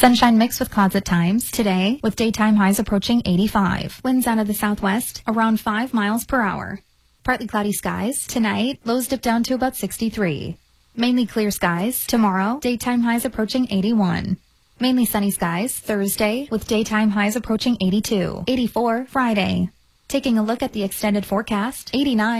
Sunshine mixed with clouds at times today, with daytime highs approaching 85. Winds out of the southwest around 5 miles per hour. Partly cloudy skies tonight, lows dip down to about 63. Mainly clear skies tomorrow, daytime highs approaching 81. Mainly sunny skies Thursday, with daytime highs approaching 82. 84 Friday. Taking a look at the extended forecast, 89.